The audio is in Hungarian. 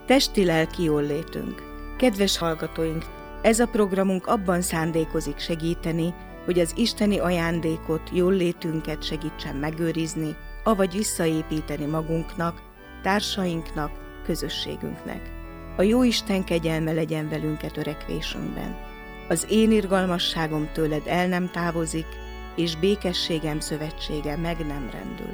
Testi-lelki jóllétünk. Kedves hallgatóink, ez a programunk abban szándékozik segíteni, hogy az isteni ajándékot, jóllétünket segítsen megőrizni, avagy visszaépíteni magunknak, társainknak, közösségünknek. A Jóisten kegyelme legyen velünk e törekvésünkben. Az én irgalmasságom tőled el nem távozik, és békességem szövetsége meg nem rendül.